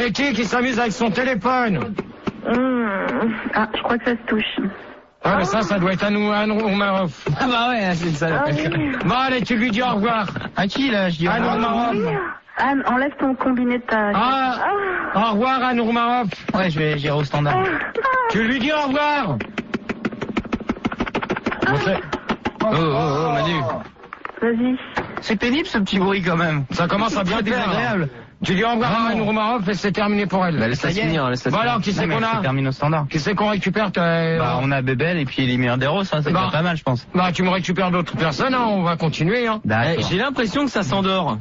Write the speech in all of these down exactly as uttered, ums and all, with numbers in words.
C'est qui qui s'amuse avec son téléphone? Mmh. Ah, je crois que ça se touche. Ah, mais ça, ça doit être Anne Oumarov. Ah bah ouais, c'est ça. Ah, oui. Bon, allez, tu lui dis au revoir. À qui, là, je dis au Anne revoir? Oumarov. Oui. Anne, enlève ton combiné de ta... Ah, Ah. au revoir, Anne Oumarov. Ouais, je vais, j'irai au standard. Ah. Tu lui dis au revoir. Bon, c'est- Oh, oh, oh, Manu. Vas-y. C'est pénible, ce petit bruit, quand même. Ça commence à bien C'est dégueulasse. désagréable. Tu dis au revoir à Anne Oumarov et c'est terminé pour elle. Bah, laisse-la Ça y est. finir, laisse-la Bon, finir. alors, qui c'est Non, mais qu'on je a? termine au standard. Qui c'est qu'on récupère? t'as- Bah, on a Bébel et puis Elimir Deros, hein, c'est Bah. pas mal, je pense. Bah, tu me récupères d'autres personnes, hein, on va continuer, hein. Eh, D'accord. j'ai l'impression que ça s'endort.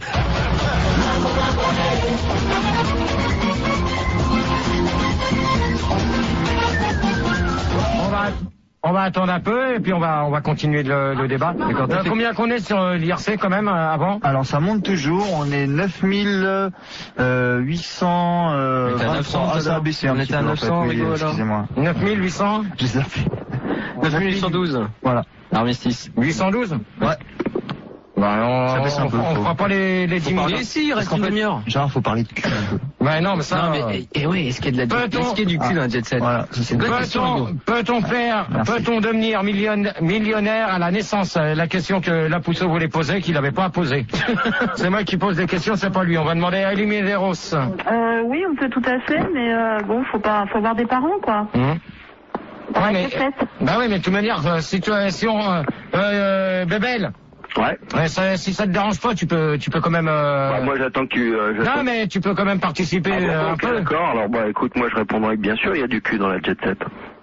On va, on va attendre un peu et puis on va, on va continuer le, le débat. Euh, combien qu'on est sur l'I R C quand même euh, avant? Alors ça monte toujours, on est neuf mille huit cents... Euh, On était à neuf cents, ah, ça a alors. baissé un On petit était à peu, en neuf fait, cents, oui, Rigo, alors. excusez-moi. neuf mille huit cents? Je les ai fait. neuf mille huit cent douze. Voilà. Armistice. huit cent douze? Ouais. Bah, on, Ça baisse un on, peu, on faut- fera pas les, les dix Mais minutes. si, il reste qu'en une fait, demi-heure. Genre, faut parler de cul un peu. Ouais, non, mais ça. Non, euh, mais, et, et oui, est-ce qu'il y a de la, Peut-on- est-ce qu'il y a du cul dans un jet set? Voilà, ça, c'est une bonne une question, Peut-on, Rigo. peut-on faire, Merci. peut-on devenir millionnaire, millionnaire à la naissance? Euh, La question que Lapousseau voulait poser, qu'il n'avait pas à poser. C'est moi qui pose des questions, c'est pas lui. On va demander à Elie Medeiros. Euh, oui, on peut tout à fait, mais euh, bon, faut pas, faut avoir des parents, quoi. Hum. Dans Ouais, la mais, cassette. bah oui, mais de toute manière, euh, si tu, si on, euh, euh, Bébel, Ouais. ouais, ça- si ça te dérange pas, tu peux, tu peux quand même. Euh... Bah, moi, j'attends que tu. Euh, j'attends- non, mais tu peux quand même participer Ah, bon, euh, un ok, peu. d'accord. Alors, bah, écoute, moi, je répondrai que bien sûr, il y a du cul dans la jet set.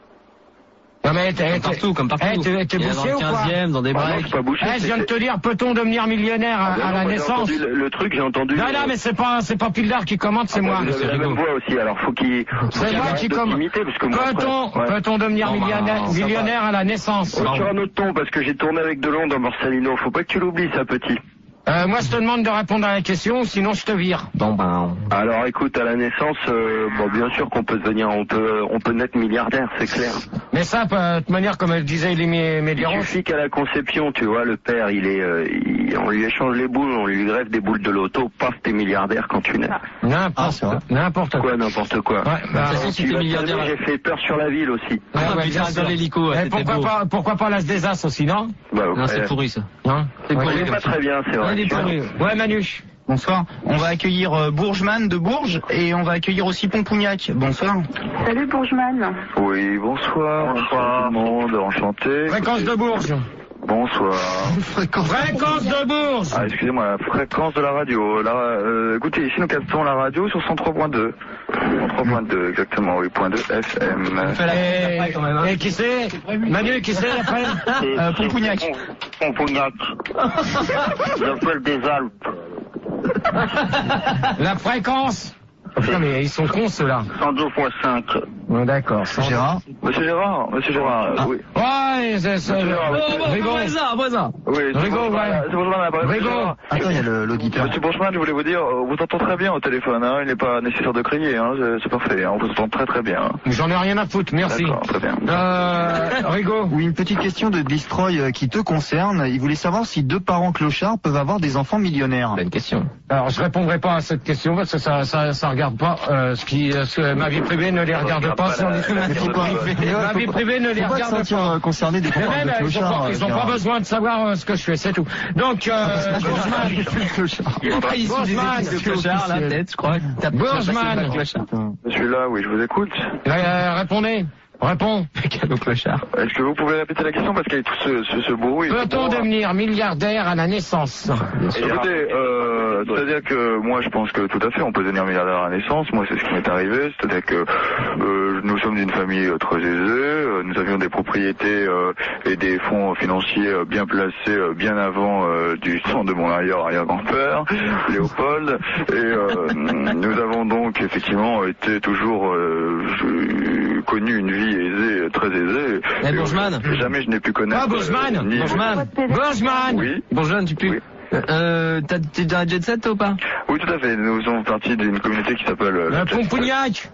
Non, mais t'es, Comme partout, comme partout. Eh, t'es, t'es Il y en a bouché dans ou le quoi? quinzième, dans des Ah, non, breaks. je suis pas bouché. Eh, je viens de c'est- te dire, peut-on devenir millionnaire à, Ah, bah, à non, la moi, j'ai naissance? entendu le, le truc, j'ai entendu. Non, non, euh, mais c'est pas, c'est pas Pildar qui commente, c'est ah, moi. bah, vous avez la même voix aussi, alors faut qu'il. faut C'est qu'il moi arrête qui de commente. t'imiter, parce que moi, Peut-on, après- ouais. peut-on devenir Non, bah, millionnaire, ça va. millionnaire à la naissance? Oh, sur un autre ton, parce que j'ai tourné avec Delon dans Borsalino. Faut pas que tu l'oublies, ça, petit. Euh, moi, je te demande de répondre à la question, sinon je te vire. Bon, ben, Alors, écoute, à la naissance, euh, bon, bien sûr qu'on peut devenir, on peut, on peut naître milliardaire, c'est clair. Mais ça, de toute manière, comme elle disait Elie Il Medeiros, suffit qu'à la conception, tu vois, le père, il est, euh, il- on lui échange les boules, on lui greffe des boules de loto, paf, t'es milliardaire quand tu nais. Ah, n'importe, c'est vrai. n'importe quoi. Quoi, n'importe quoi. Ouais, bah, de toute façon, si Tu t'es vas milliardaire. te lever, j'ai fait peur sur la ville aussi. ouais, Ah, ouais, putain, bien dans sûr. l'hélico, ouais, Et c'était pourquoi beau. pas, pourquoi pas Las Desas aussi, non? Bah, Non, c'est ouais. pourri, ça. Hein? C'est Ouais, pourri. Il est pas très bien, c'est vrai. il est pourri. Ouais, Manu. Bonsoir. On va accueillir euh, Bourgeman de Bourges et on va accueillir aussi Pompougnac. Bonsoir. Salut, Bourgeman. Oui, bonsoir, bonsoir tout le monde, enchanté. Fréquence de Bourges. Bonsoir. Fréquence. Fréquence de Bourges. Ah, excusez-moi, la fréquence de la radio. Là, euh, écoutez, ici nous captons la radio sur cent trois point deux. cent trois point deux, exactement, oui, point deux F M. Et, et qui c'est? Manu, qui c'est après? Euh, Pompougnac. Pompougnac. J'appelle des Alpes. La fréquence? Putain, mais ils sont cons, ceux-là. cent deux point cinq. Ouais, d'accord. Gérard. Monsieur Gérard, monsieur Gérard, Ah. oui. Ouais, c'est, c'est, Gérard, oui. Rigo. voisin. Oui, c'est Rigo, Bourgeman, ouais. c'est Bourgeman à l'appareil. Rigo. Monsieur Gérard. Attends, il y a le- l'auditeur. Monsieur Bourgeman, je voulais vous dire, on vous entend très bien au téléphone, hein. Il n'est pas nécessaire de crier, hein. C'est- C'est parfait, hein. On vous entend très très bien. hein. J'en ai rien à foutre, merci. D'accord, très bien. Euh, Rigo. Oui, une petite question de Destroy euh, qui te concerne. Il voulait savoir si deux parents clochards peuvent avoir des enfants millionnaires. Bonne question. Alors, je répondrai pas à cette question parce que ça, ça, ça regarde pas, euh, ce qui, ce que ma vie privée ne les regarde pas. Si on dit ma vie privée, ma vie privée ne les Faut pas te regarde sentir pas. euh, concerné des Mais parents même, de ils ont clochards. pas, ils ont euh, pas Gérard. besoin de savoir euh, ce que je fais, c'est tout. Donc, euh, Bourgeman. Clochard. Ah, il sous des Bourgeman. équipes de clochards, là, peut-être, je crois. T'as- Bourgeman. t'as passé le clochard. Je suis là, oui, je vous écoute. Euh, répondez. Réponds. Cadeau clochard. Est-ce que vous pouvez répéter la question parce qu'il y a tout ce, ce, ce bruit. Peut-on devenir milliardaire à la naissance? Écoutez, euh, c'est-à-dire que moi je pense que tout à fait on peut devenir milliardaire à la naissance. Moi c'est ce qui m'est arrivé, c'est-à-dire que euh, nous sommes d'une famille euh, très aisée, euh, nous avions des propriétés euh, et des fonds financiers euh, bien placés euh, bien avant euh, du sang de mon arrière-arrière-grand-père, Léopold, et euh, nous avons donc effectivement été toujours euh, je- connu une vie aisée, très aisée. Eh, Et, Bourgeman. euh, Jamais je n'ai pu connaître. Ah, Bourgeman. euh, ni- Bourgeman. Bourgeman. Oui. Bourgeman, tu peux. Oui. Euh, t'as- t'es dans la jet set, toi, ou pas? Oui, tout à fait. Nous faisons partie d'une communauté qui s'appelle... euh, Euh, Pompougnac.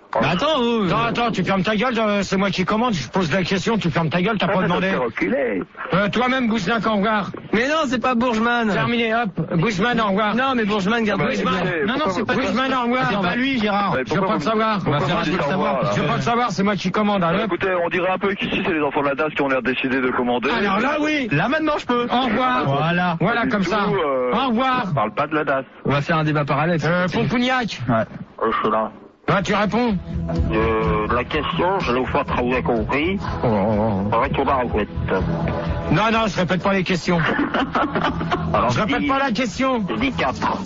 Bah attends, oh, attends, attends, tu fermes ta gueule, euh, c'est moi qui commande, je pose la question, tu fermes ta gueule, t'as pas demandé. Euh, toi-même, Bousselin, au revoir. Mais non, c'est pas Bourgeman. Terminé, hop, Bousselman, au revoir. Non, mais Bourgeman, garde Bousselman. Non, non, c'est pas Bousselman, au revoir. C'est pas lui, Gérard. Je veux pas le savoir. On va faire un Je veux truc le savoir. savoir, je veux pas le savoir, c'est moi qui commande, Bah, allez. écoutez, on dirait un peu qu'ici c'est les enfants de la D A S qui ont l'air décidé de commander. Alors là, oui. Là, maintenant, je peux. Au revoir. Voilà. Voilà, Du comme tout, ça. euh, Au revoir. On parle pas de la D A S. On va faire un débat parallèle. Euh, Pompougnac. Ouais. Je suis là. Là, tu réponds. Euh, la question, je l'ai fois très bien compris. Oh, oh, oh. Retourne en fait. Non, non, je répète pas les questions. Alors, Je répète dis- pas la question. Je dis quatre.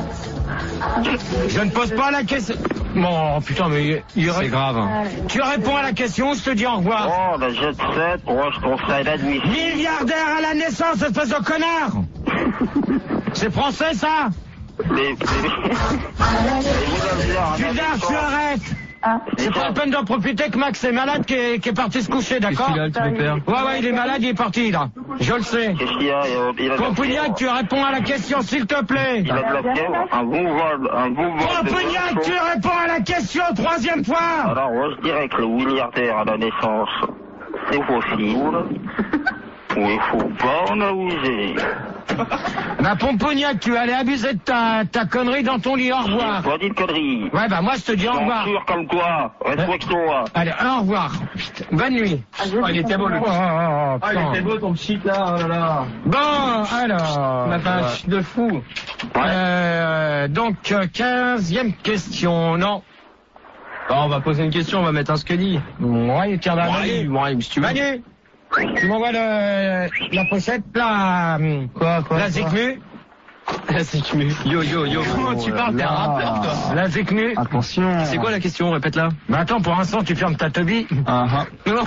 Je ne pose pas la question. Bon, oh, putain, mais il C'est grave. Tu réponds à la question, je te dis au revoir. Oh, le jet set, moi je conseille l'admission. Milliardaire à la naissance, espèce de connard. C'est français, ça. Les, les, les Tu lâches, tu arrêtes. C'est pas la peine d'en profiter que Max est malade, qui est, qui est parti se coucher, d'accord? Qu'est-ce qu'il a, le petit pépère? Ouais, ouais, il est malade, il est parti, là. Je le sais. Qu'est-ce qu'il y a? Il a de la Pompougnac, fièvre. tu réponds à la question, s'il te plaît. Il a de la fièvre, un bon vol, un bon vol. de Pompougnac, chaud. tu réponds à la question, troisième fois. Alors, moi je dirais que le milliardaire à la naissance, c'est possible. Mais il faut pas en abuser. Bah, Pompougnac, tu allais abuser de ta, ta connerie dans ton lit, au revoir. Pas dit de conneries. Ouais, bah, moi, je te dis au revoir. Censure comme toi, respecte-toi. Allez, au revoir. Putain, bonne nuit. Oh, il était beau, le Oh, oh, oh, Ah, il putain. était beau, ton petit là, oh là là. Bon, alors. La vache de fou. Euh, donc, euh, quinzième question, non. Bon, on va poser une question, on va mettre un Scully. Ouais, tiens, là, Ouais, Manu. ouais, si tu veux. Manu, tu m'envoies le, la pochette, la, Quoi, quoi, la quoi Zikmu. C'est que yo yo yo. Comment tu parles? T'es un rappeur, toi. La Zikmu. Attention. C'est quoi la question? Répète-la. Mais attends, pour l'instant, tu fermes ta teubie. Ah, ah. Non.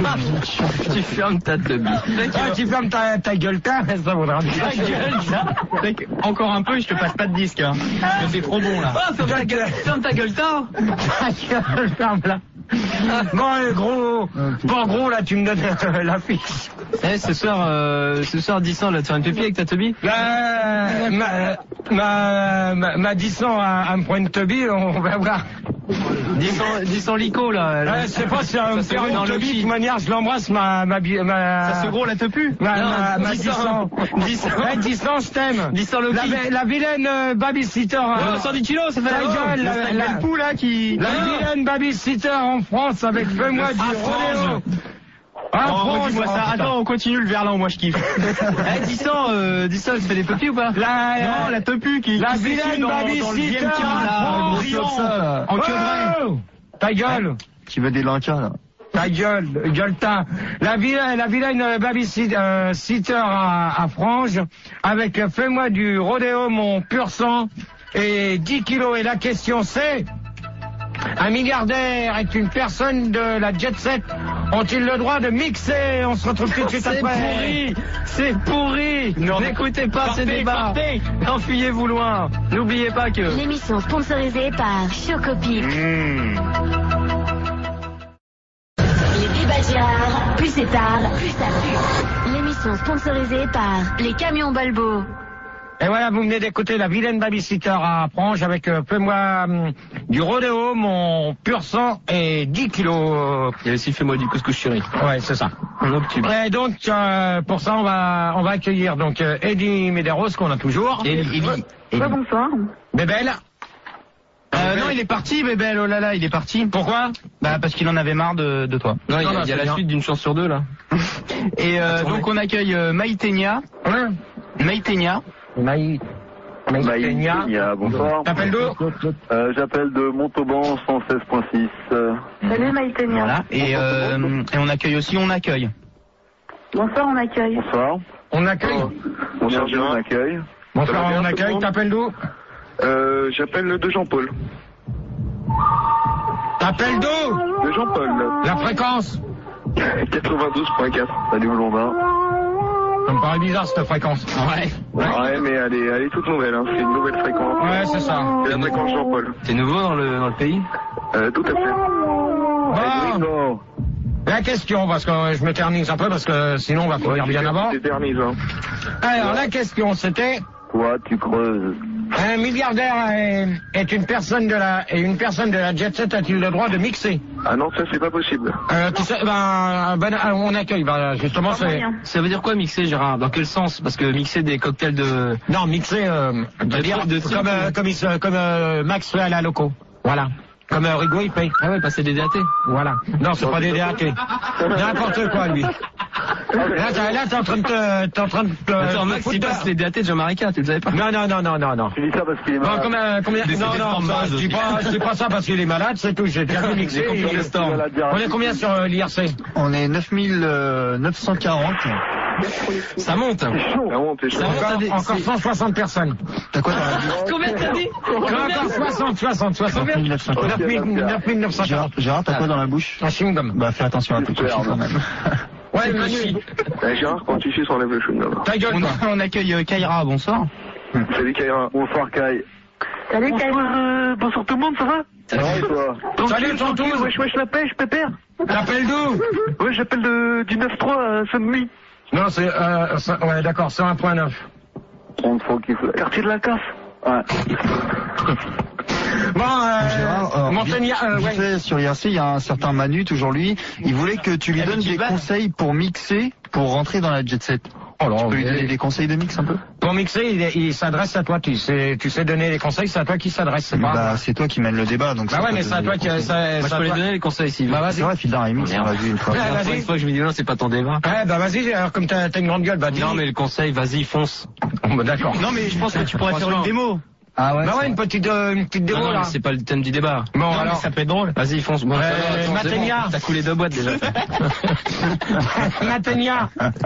Tu fermes ta teubie. Ah, tu fermes ta, ta gueule, ta, ça vaudra bien. Ta gueule, ça. Mec, encore un peu et je te passe pas de disque, hein. Parce que c'est trop bon, là. Ah, ferme ta gueule, ferme ta gueule, t'as. Ta gueule, ferme-la. Bon, allez, gros. Bon, gros, là, tu me donnes euh, la fiche. Eh, ce soir, euh, ce soir, dix ans, là, tu fais une pépie avec ta teubie? Euh, ma, ma, ma, ma dix ans à, à me prendre une teubie, on va voir. dix ans lico, là. Euh, je sais pas si elle va me Ça se faire gros dans une le teubie, de pied. toute manière, je l'embrasse, ma, ma, bi- ma, Ça se gros, la te pue? ma, Non, ma, ma dix dix ans. dix ans. Ouais, dix ans, je t'aime. dix ans le La, pied. vi- la vilaine euh, babysitter. hein. Ouais, cent dix kilos, ça fait Ta la gueule, la, la, la, belle poule, là, qui... la vilaine babysitter en France avec fais-moi du rodéo. Ah, Oh, France, redis-moi ça. oh, putain. Attends, on continue le verlan, moi je kiffe. Eh, dix ans, euh, dix ans, tu fais des pépis ou pas? La, Non, la tepu qui, la qui s'essuie vilaine dans, dans le babysitter vieux là, en gros comme ça, en queudrée. Oh, ta gueule. Tu veux des lancas, là. Ta gueule, gueuletin. La vilaine, la vilaine babysitter euh, sitter à, à Frange, avec euh, fais-moi du rodéo, mon pur sang, et dix kilos. Et la question c'est, un milliardaire est une personne de la jet set, ont-ils le droit de mixer? On se retrouve tout de suite C'est après. pourri, c'est pourri. N'écoutez pas Partez, ces débats. partez. Enfuyez-vous loin. N'oubliez pas que... L'émission sponsorisée par Chocopic. Mmh. Les débats Gérard, plus c'est tard, plus ça pue. L'émission sponsorisée par les camions Balbo. Et voilà, vous venez d'écouter la vilaine babysitter à Frange avec euh, fais-moi hum, du rodéo, mon pur sang et dix kilos. Il y a aussi fait-moi du couscous chéri. Ouais, c'est ça. Un autre tube. Et donc, euh, pour ça, on va, on va accueillir donc euh, Eddie Medeiros, qu'on a toujours. Et Eli. Ouais, bonsoir. Bébel. Euh, non, il est parti, bébé, oh là là, il est parti. Pourquoi? Bah, parce qu'il en avait marre de, de toi. Non, il y Non, a, non, il y a c'est la bien. suite d'une chance sur deux, là. Et euh, donc on accueille euh, Maïtenia. Hein? Maïtenia. Maï... Maïtenia. Maïtenia, bonsoir. T'appelles d'où? Euh, J'appelle de Montauban cent seize point six. Euh, Salut Maïtenia. Voilà. Et, euh, et on accueille aussi, on accueille. Bonsoir, on accueille. bonsoir. On accueille. Bonsoir, je vous accueille. Bonsoir, Ça va bien, on tout le accueille. monde T'appelles d'où? Euh, J'appelle de Jean-Paul. T'appelles d'où? De Jean-Paul. La fréquence. quatre-vingt-douze point quatre. Salut Blondin. Ça me paraît bizarre cette fréquence. Ouais. Ouais, mais elle est, elle est toute nouvelle, hein. C'est une nouvelle fréquence. Ouais, c'est ça. C'est la fréquence Jean-Paul. T'es nouveau dans le, dans le pays? Euh, tout à fait. Bon, Bon. la question, parce que je m'éternise un peu, parce que sinon on va finir bien avant. T'éternises, hein. Alors, la question, c'était... Toi, tu creuses. Un milliardaire est, est une personne de la et une personne de la jet set a-t-il le droit de mixer? Ah non, ça c'est pas possible. Euh, tu sais, ben, ben, on accueille, ben, justement, c'est... Ça veut dire quoi mixer, Gérard? Dans quel sens? Parce que mixer des cocktails de... Non, mixer, euh, de dire, de comme, euh, comme, il se- comme euh, Max fait à la loco. Voilà. Comme euh, Rigaud, il paye. Ah ouais, passer des D A T. Voilà. Non, c'est pas des D A T. N'importe quoi, lui. Là, t'es, là, t'es en train de te, t'es en train de te... Attends, Max, foutre il de- passe les D A T de Jean-Marie-Ca, tu le savais pas? Non, non, non, non, non, non. Tu dis ça parce qu'il est Bon, malade. combien, combien, Mais c'est non, des non, formes ça, bases je dis aussi. pas, je dis pas ça parce qu'il est malade, c'est tout, j'ai déjà vu mixer. J'ai compris il- le storm. On est combien sur euh, l'I R C? On est neuf mille neuf cent quarante. Ça monte. Ah bon, t'es chaud. Ça monte à Encore, des... encore cent soixante personnes. T'as quoi dans la bouche? Combien t'as dit? Encore soixante, soixante, soixante. neuf mille neuf cent quarante. neuf mille neuf cent Gérard, quarante. Gérard, t'as quoi dans la bouche? Un chewing-gum. Bah fais attention à tout Super, quand même. Ouais, Manu, Eh, Gérard, quand tu suces, enlève le chewing-gum. ta gueule, On, quoi. on accueille euh, Kaira, bonsoir. Salut Kaira. Bonsoir Kai. Salut, Kyle. Euh, bonsoir tout le monde, ça va? Ça va et toi? Salut, tonton. Wesh, wesh, la pêche, pépère. T'appelles d'où? Ouais, j'appelle de, du neuf trois à Saint-Denis. Non, c'est, euh, ça- ouais, d'accord, c'est un point neuf. On te faut qu'il faut. Quartier de la Casse. Ouais. Bon, euh, Gérard, euh, Montagnard, euh, vite ouais. fait, sur I R C, il y a un certain Manu, toujours lui. Il voulait que tu lui Eh, mais donnes tu des vas. conseils pour mixer, pour rentrer dans la jet set. Oh là, Tu peux lui mais- donner des conseils de mix un peu? Pour mixer, il, il s'adresse à toi, tu sais, tu sais donner les conseils, c'est à toi qui s'adresse, c'est pas... Bah c'est toi qui mène le débat, donc. Bah c'est ouais, toi mais qui c'est à donne toi des qui... conseils. c'est- Moi, c'est je à peux les toi. donner les conseils s'il veut. Bah C'est vas-y. vrai, fil d'un remix, on l'a vu une fois. Ouais, La vas-y. première fois que je me dis non, c'est pas ton débat. Ouais, bah vas-y, alors comme t'as t'as une grande gueule, bah dis. Non, mais le conseil, vas-y, fonce. Bah, d'accord. Non, mais je pense que tu pourrais faire une démo. Ah ouais. Bah c'est ouais, une petite, euh, une petite Non, démo, non, là. mais c'est pas le thème du débat. Bon, Non, mais alors... ça peut être drôle. Vas-y, fonce. Bon, Euh, ça va, attends, c'est Matenia. bon, t'as coulé deux boîtes déjà. Matenia.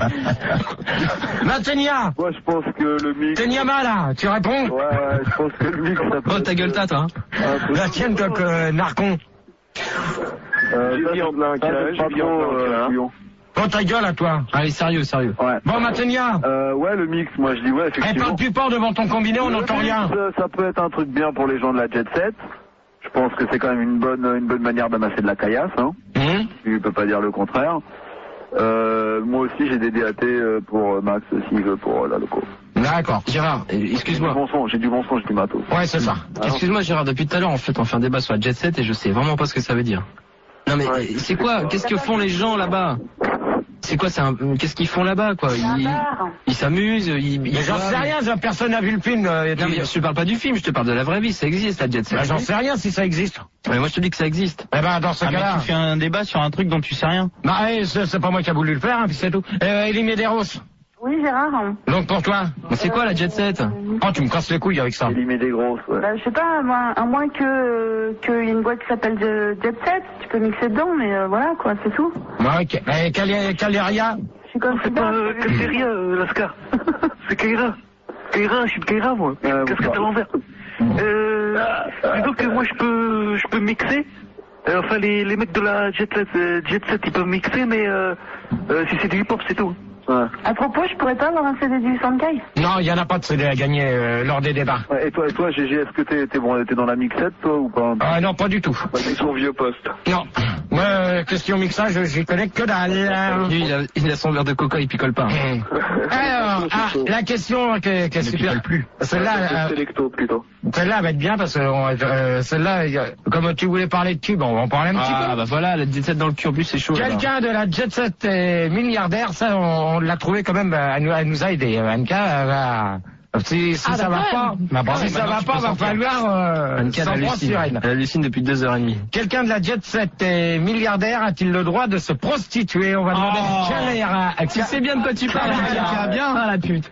Matenia. Moi, je pense que le mix. Tenyama, là, tu réponds? Ouais, ouais, je pense que le mix, ça peut Oh, ta être, gueule, t'as, toi. hein. un peu- La tienne, donc, euh, narcon. Euh, ça, c'est plein cas, j'ai bien, euh, Lyon. Oh, ta gueule, à toi. Allez, sérieux, sérieux. Ouais. Bon, Matenia. Euh, ouais, le mix, moi je dis ouais, Eh, effectivement. parle plus fort devant ton combiné, on Le n'entend mix, rien. euh, Ça peut être un truc bien pour les gens de la jet set. Je pense que c'est quand même une bonne, une bonne manière d'amasser de la caillasse, hein. Hum Tu peux pas dire le contraire. Euh, moi aussi j'ai des D A T euh, pour Max s'il veut pour euh, la loco. D'accord. Gérard, euh, J'ai du excuse-moi. bon son, j'ai du bon son, j'ai du matos. Ouais, c'est ça. Excuse-moi, Gérard, depuis tout à l'heure, en fait, on fait un débat sur la jet set et je sais vraiment pas ce que ça veut dire. Non, mais Ouais. c'est quoi? Qu'est-ce que font les gens là-bas? C'est quoi? C'est un... Qu'est-ce qu'ils font là-bas, quoi? Ils ils s'amusent, ils. Mais ils j'en sais boivent. rien, ça, personne n'a vu le film. euh, Non, mais je te parle pas du film, je te parle de la vraie vie. Ça existe, la jet set. Bah, j'en sais rien si ça existe. Mais moi, je te dis que ça existe. Eh ben, dans ce Ah, mais cas-là... tu fais un débat sur un truc dont tu sais rien. Bah, eh, c'est c'est pas moi qui a voulu le faire, hein, puis c'est tout. Euh, Elie Medeiros, Oui, Gérard. donc pour toi. Mais c'est quoi la jet set? Oh, tu me casses les couilles avec ça. Éliminer des grosses, ouais. Bah, je sais pas, moi, à moins que qu'il y ait une boîte qui s'appelle euh, Jet Set, tu peux mixer dedans, mais euh, voilà, quoi, c'est tout. Ouais, ok. Eh, Cali- Caleria. Je suis comme C'est pas euh, ça. Cafétéria, euh, Lascar. C'est Kaira. Kaira, je suis de Kaira, moi. Euh, Qu'est-ce que bon. t'as à l'envers? Euh, disons que moi, je peux, je peux mixer. Euh, enfin, les, les mecs de la Jet Set, euh, Jet Set, ils peuvent mixer, mais euh, euh, si c'est du hip-hop, c'est tout. Ouais. À propos, je pourrais pas avoir un C D du Sankai? Non, il y en a pas de C D à gagner euh, lors des débats. Ouais, Et toi, et toi, G G, est-ce que t'es, t'es bon, t'es dans la mixette, toi, ou pas? Ah non, pas du tout. Bah, c'est son vieux poste. Non. Moi, euh, question mixage, j'y connais que dalle. Lui, il a, il a son verre de coca, il picole pas. Alors, ah, la question qui est, qui est super. plus. Celle-là, C'est euh, Selecto, plutôt. celle-là va être bien parce que euh, celle-là, il y a- comme tu voulais parler de cube, on va en parler un petit Ah, peu. bah voilà, la jet set dans le cul, en plus, c'est chaud. là-bas. Quelqu'un de la jet set est milliardaire, ça, on, on l'a trouvé quand même, euh, elle nous, elle nous a aidé. Anka, elle va- si, si Ah, ça bah, va quand pas, même. bah, Ah, si ouais, ça maintenant, va tu pas, peux va sortir. falloir euh, Anka, s'en elle prendre hallucine. sur elle. Elle hallucine depuis deux heures et demie. Quelqu'un de la jet set est milliardaire, a-t-il le droit de se prostituer? On va demander Oh. à Caleria. Tu sais bien de quoi tu parles, Caleria. bien. Ah, la pute.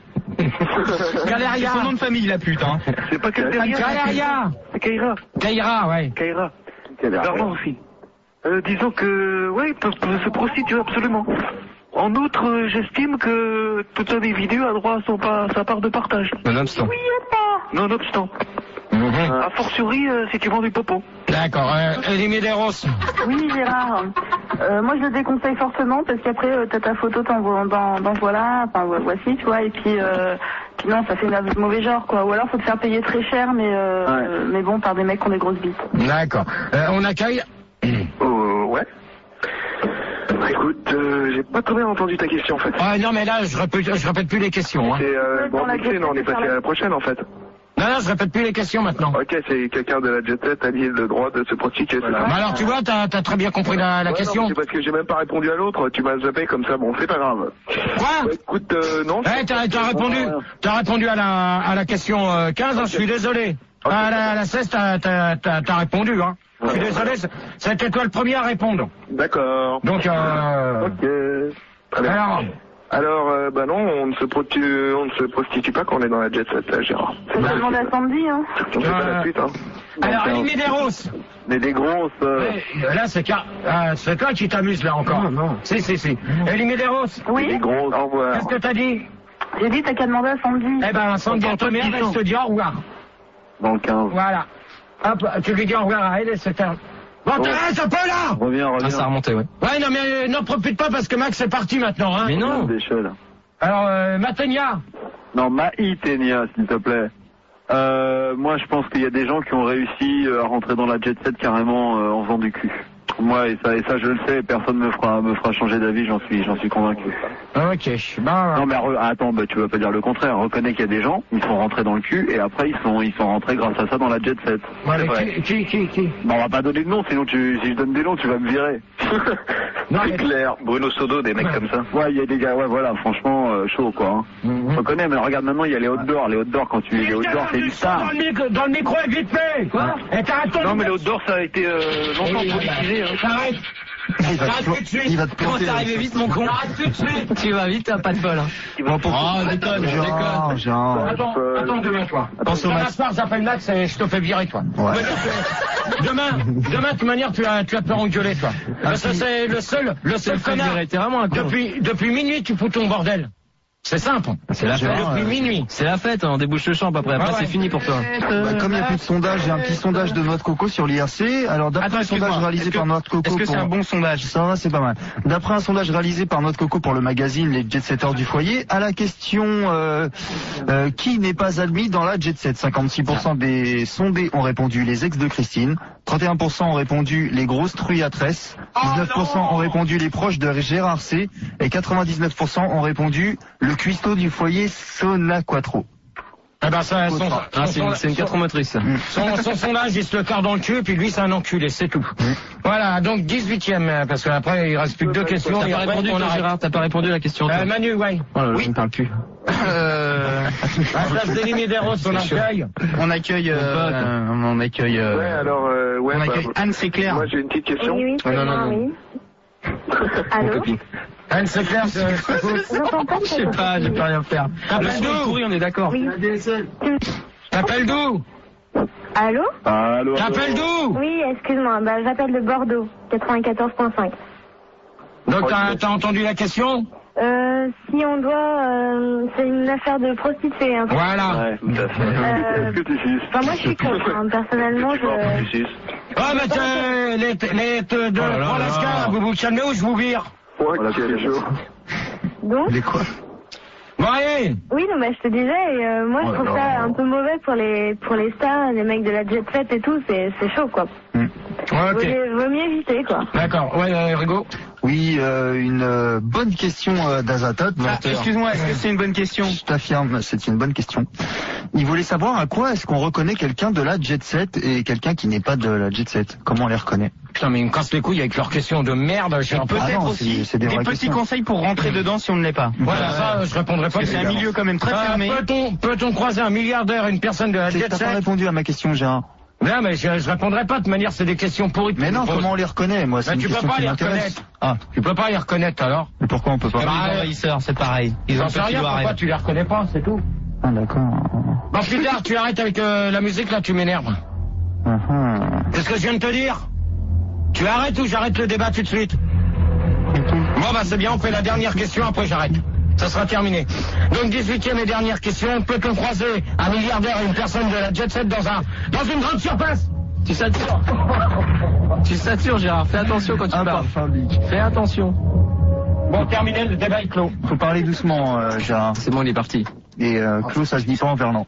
C'est Caleria. son nom de famille, la pute, hein. C'est pas Cafétéria. Caleria. C'est Kaira. Kaira, ouais. Kaira. Vernon aussi. Euh, disons que, ouais, ils peuvent, peuvent se prostituer absolument. En outre, euh, j'estime que tout un individu a droit à son pa- sa part de partage. Nonobstant. Nonobstant. Mhm. A fortiori, euh, si tu vends du popo. D'accord. Euh, Elie Medeiros. Oui, Gérard. Euh, moi, je le déconseille fortement parce qu'après, euh, t'as ta photo dans, dans, dans voilà, enfin vo- voici, tu vois, et puis, euh, puis non, ça fait de mauvais genre, quoi. Ou alors, faut te faire payer très cher, mais euh, Ouais. euh, mais bon, par des mecs qui ont des grosses bites. D'accord. Euh, on accueille. Euh, ouais. Bah, écoute, euh, j'ai pas très bien entendu ta question, en fait. Ah non, mais là, je répète, je répète plus les questions. Hein. C'est, euh, Ouais, dans bon, la mixé, non, on est passé à la prochaine, en fait. Non, Non, non, je répète plus les questions maintenant. Ok, c'est quelqu'un de la jet set a dit le droit de se prostituer. Voilà. Bah alors tu vois, t'as as très bien compris la, la ouais, question. Non, c'est parce que j'ai même pas répondu à l'autre, tu m'as zappé comme ça, bon, c'est pas grave. Quoi? Ouais, écoute, euh, non. Eh, t'as as répondu, t'as répondu à la, à la question euh, quinze, okay. Je suis désolé. Okay. À la, à la seize, t'as as répondu, hein. Je suis désolé, c'était toi le premier à répondre. D'accord. Donc, euh... Ok. Très bien. Alors, Alors euh, bah non, on ne se prostitue, on ne se prostitue pas quand on est dans la jet set, Gérard. C'est pas demandé à Sandy, hein. On fait euh... pas la suite, hein. Alors, éliminer des rosses. Mais des grosses. Euh... Ouais, là, c'est car... euh, c'est toi qui t'amuses là encore. Non, non. Si, si, si. Éliminer des rosses. Oui. Des grosses. Au revoir. Qu'est-ce que t'as dit? J'ai dit t'as qu'à demander à Sandy. Eh ben, Sandy, en première, elle te dit au revoir. Dans le quinze. Voilà. Hop, tu lui dis au revoir à elle et c'est un... Bon, t'arrêtes un peu là! Reviens, reviens. Ah, ça a remonté, ouais. Ouais, non, mais n'en profite pas parce que Max est parti maintenant, hein. Mais non. Alors, euh, Matenia. Non, Maïtenia, s'il te plaît. Euh, moi, je pense qu'il y a des gens qui ont réussi à rentrer dans la jet set carrément euh, en faisant du cul. Moi, et ça, et ça, je le sais, personne me fera, me fera changer d'avis, j'en suis, j'en suis convaincu. Ok, bah... Non, mais re, attends, bah, tu vas pas dire le contraire. Reconnais qu'il y a des gens, ils sont rentrés dans le cul, et après, ils sont, ils sont rentrés grâce à ça dans la jet set. Ouais, qui, qui, qui, qui Bon, on va pas donner de nom, sinon tu, si je donne des noms, tu vas me virer. Non, c'est clair. Bruno Sodo, des mecs ouais. comme ça. Ouais, il y a des gars, ouais, voilà, franchement, euh, chaud, quoi. Hein. Mm-hmm. On connaît, mais regarde maintenant, il y a les outdoors. Les outdoors, quand tu, les outdoors, c'est du star. Dans le micro, dans le micro, vite fait. Quoi? Et t'arrêtes ton... Non, mais les outdoors, ça a été, euh, longtemps politisé, hein. T'arrêtes. Il va te, tout de suite. Il va te Comment t'es arrivé vite, mon con? Arrête tout de suite. Tu vas vite, t'as pas de bol, hein. Bon, pour oh, déconne, déconne. Genre. Attends, attends, demain, toi. Pense au Max. J'appelle Max et je te fais virer, toi. Ouais. Demain, demain, de toute manière, tu vas, tu vas te faire engueuler, toi. Parce que c'est le seul, le seul connard. T'es vraiment un con. Depuis, depuis minuit, tu fous ton bordel. C'est simple. C'est la fête. Depuis minuit. C'est la fête, on débouche le champ après. Après, ah ouais. C'est fini pour toi. Bah, comme il n'y a plus de sondage, j'ai un petit sondage de Noix de Coco sur l'I R C. Alors, d'après un sondage réalisé par Noix de Coco. Est-ce que c'est pour... un bon sondage? Ça va, c'est pas mal. D'après un sondage réalisé par Noix de Coco pour le magazine Les Jet-Setters du foyer, à la question euh, euh, qui n'est pas admis dans la Jet Set, cinquante-six pour cent des sondés ont répondu les ex de Christine, trente et un pour cent ont répondu les grosses truiatresses, dix-neuf pour cent ont répondu les proches de Gérard C et quatre-vingt-dix-neuf pour cent ont répondu le cuistot du foyer Sona Quattro. Eh ben ça, son, son, ah, c'est une, une quatre motrice. Son, son sondage, il se le carte dans le cul, et puis lui, c'est un enculé, c'est tout. Mm. Voilà, donc dix-huitième, parce qu'après, il reste plus que deux questions. T'as pas répondu, toi, Gérard, t'as pas répondu à la question. Euh, Manu, ouais. Oh là là, oui. Je ne parle plus. Euh... À place d'éliminer des roses, on accueille. On accueille, euh, on accueille, euh... Ouais, alors, euh, ouais, on bah, accueille Anne, c'est clair. Moi, j'ai une petite question. Oui, oui, oh, non, non, non. Oui. Allô? Anne, c'est clair, c'est... Je sais pas, je peux rien faire. T'appelles d'où? Oui, on est d'accord. Oui. T'appelles d'où? Allô? Allô? T'appelles d'où? Oui, excuse-moi, bah, j'appelle de Bordeaux, quatre-vingt-quatorze point cinq. Donc, t'as t'as entendu la question? Euh, si on doit, euh, c'est une affaire de prostituée. Hein. Voilà. Ouais, tout à fait. Euh, Est-ce que tu suces? Enfin, moi, je suis contre, hein. Personnellement, je... Tu suces? Ah, mais t'es, les, les, de, de, Oh là prends là. la scala, vous vous calmez ou je vous vire? Ouais, c'est chaud. Donc? Les quoi? Bon, allez! Oui, non, bah, je te disais, et, euh, moi, je Oh trouve là ça là. un peu mauvais pour les, pour les stars, les mecs de la jet set et tout, c'est, c'est chaud, quoi. Mm. Ouais, ok. Vaut, vaut mieux éviter, quoi. D'accord. Ouais, euh, Rigo? Oui, euh, une euh, bonne question euh, d'Azatot. Ah, excuse-moi, est-ce que c'est une bonne question? Je t'affirme, c'est une bonne question. Il voulait savoir à quoi est-ce qu'on reconnaît quelqu'un de la jet set et quelqu'un qui n'est pas de la jet set. Comment on les reconnaît? Putain, mais ils me cassent les couilles avec leurs questions de merde. Je suis un peu... Ah Peut-être non, aussi c'est- c'est des des, vraies petits questions. conseils pour rentrer dedans si on ne l'est pas. Voilà, ça, je répondrai pas. Parce que c'est un milieu quand même très Euh, fermé. Peut-on, peut-on croiser un milliardaire, une personne de la C'est- jet T'as pas set? répondu à ma question, Gérard. Non, mais je, je répondrai pas. De toute manière, c'est des questions pourries. Mais non, comment on les reconnaît? Moi, c'est Bah, une tu peux question pas qui les m'intéresse. reconnaître. Ah, Tu peux pas les reconnaître, alors? mais pourquoi on peut pas? Comme Bah, les envahisseurs, c'est pareil. Ils ont J'en un sais petit rien, doigt pourquoi rêve. tu les reconnais pas, c'est tout. Ah, d'accord. Bon, plus tard, tu arrêtes avec euh, la musique, là, tu m'énerves. Ah, ah. Qu'est-ce que je viens de te dire? Tu arrêtes ou j'arrête le débat tout de suite? Bon, bah, c'est bien, on fait la dernière question, après j'arrête. Ça sera terminé. Donc, dix-huitième et dernière question. Peut-on croiser un milliardaire et une personne de la jet set dans un, dans une grande surface? Tu satures. Tu satures, Gérard. Fais attention quand tu Un parles. parfum bic. Fais attention. Bon, terminé, le débat est clos. Faut parler doucement, euh, Gérard. C'est bon, il est parti. Et euh, clos, ça se dit pas en verlan.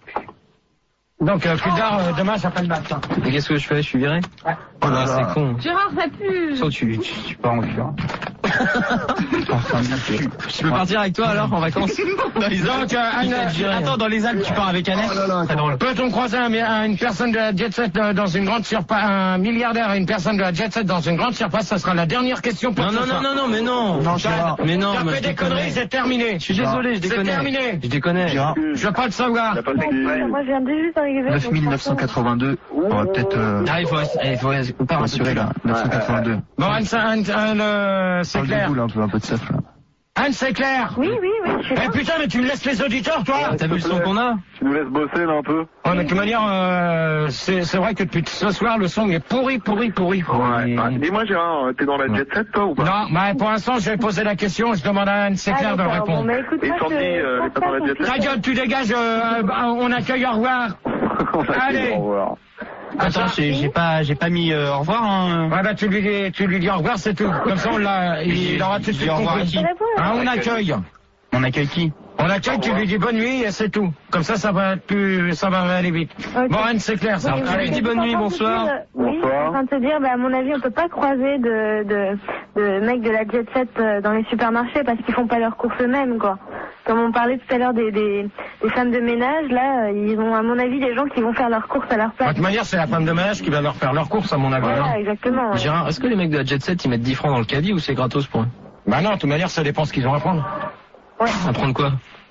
Donc, euh, plus tard, euh, demain, j'appelle Max. hein. Et qu'est-ce que je fais? Je suis viré? Ouais. Oh là Ah, là. c'est con. Gérard, ça pue. Sauf tu, tu, tu pars en cure. Je peux partir avec toi alors en vacances? Donc, euh, Anne, Attends, dans les Alpes, tu pars avec Annette? peut-on croiser un, un, une personne de la jet set euh, dans une grande surface, un milliardaire et une personne de la jet set dans une grande surface? Ça sera la dernière question pour Non, ce non, soir. non, non, non, mais non. Non, Gérard. Mais non, T'as mais fait je des déconne. conneries, c'est terminé. Je suis désolé, je C'est déconne. terminé. Je déconne. Gérard. Je veux pas le savoir. Il a pas fait- Moi, je viens de juste d'arriver. neuf mille neuf cent quatre-vingt-deux. On va peut-être euh, Ah, il faut, il faut, il faut pas assurer là. neuf cent quatre-vingt-deux. Bon, Anne, ça- Anne, Anne, euh, c'est Parle de clair. boule, un peu, un peu de sef là. Anne, c'est clair. Oui, oui, oui, je sais Eh pas. putain, mais tu me laisses les auditeurs, toi? T'as vu le son qu'on a? Tu nous laisses bosser là un peu? Ouais, mais de toute manière, euh, c'est c'est vrai que depuis ce soir, le son est pourri, pourri, pourri. Ouais. Ah, dis-moi Gérard, t'es dans la jet set toi ou pas? Non, mais pour l'instant, je vais poser la question, je demande à Anne, c'est Ah, clair de d'accord. Bon, répondre. bah, écoute, Et moi, Sandy, je- euh, elle est pas dans la jet set? Ta gueule, tu dégages, euh, euh, on accueille, au revoir. Allez. Au revoir. Attends, j'ai j'ai pas, j'ai pas mis euh, au revoir. Hein. Ouais, bah, tu lui dis, tu lui dis au revoir, c'est tout. Comme ça, on l'a, il aura tout de Je dis suite au revoir à compris. qui? Hein, on accueille. On accueille qui? On accueille, tu lui dis bonne nuit et c'est tout. Comme ça, ça va être plus, ça va aller vite. Ok. Bon, Anne, c'est clair, ça. Oui, Allez, oui, dis je bonne suis nuit, en train de te bonsoir. dire, euh, Oui, je suis en train de te dire, bah, à mon avis, on peut pas croiser de, de, de mecs de la jet set euh, dans les supermarchés parce qu'ils font pas leurs courses eux-mêmes, quoi. Comme on parlait tout à l'heure des, des, des femmes de ménage, là, euh, ils ont, à mon avis, des gens qui vont faire leurs courses à leur De place. toute manière, c'est la femme de ménage qui va leur faire leur course, à mon avis. Voilà, hein. exactement. ouais. Gérard, est-ce que les mecs de la Jet Set ils mettent dix francs dans le caddie ou c'est gratos pour eux? Bah non, de toute manière, ça dépend ce qu'ils ont à prendre. À prendre quoi?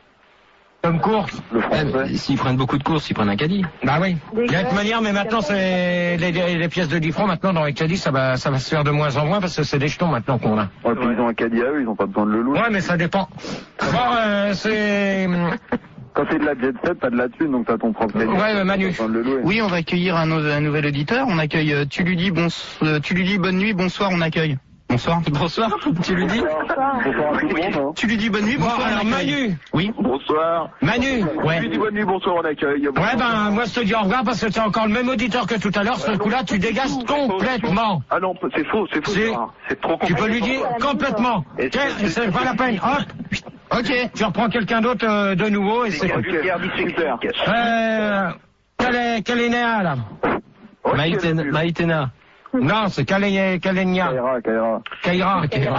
Comme course. Eh, mais S'ils prennent beaucoup de courses, ils prennent un caddie. Bah oui. Des De toute gosses, manière, mais maintenant, c'est les, les, les pièces de dix francs, maintenant, dans les caddies, ça va, ça va se faire de moins en moins parce que c'est des jetons maintenant qu'on a. Ouais, puis ils ont un caddie à eux, ils ont pas besoin de le louer. Ouais, mais ça dépend. Bon, euh, c'est... Quand c'est de la jet set, t'as de la thune, donc t'as ton propre caddie. Ouais, euh, Manu. T'as besoin de le louer. Oui, on va accueillir un, nou- un nouvel auditeur. On accueille. euh, tu lui dis bon, euh, tu lui dis bonne nuit, bonsoir. On accueille. Bonsoir. Bonsoir, tu lui dis? Bonsoir à tout le monde. Hein. Tu lui dis bonne nuit, Bon, bonsoir. alors, on accueille. Manu. Oui. Bonsoir. Manu. Je Ouais. lui dis bonne nuit, bonsoir, on accueille. Ouais, ben, moi, je te dis au revoir parce que t'es encore le même auditeur que tout à l'heure. Ce coup-là, tu dégages complètement. Ah non, c'est faux, c'est faux. C'est- Gérard. C'est trop Tu compliqué. peux lui dire complètement. Et Tiens, c'est- c'est pas la peine. Hop. Ok, tu reprends quelqu'un d'autre euh, de nouveau et c'est... Ok, super. Euh... Quel est, quel est Néa, là? Ok, Maïtena. le- Maïtena. Non, c'est Kalé- Kalenia. Kaira, Kaira. Kaira. Kaira.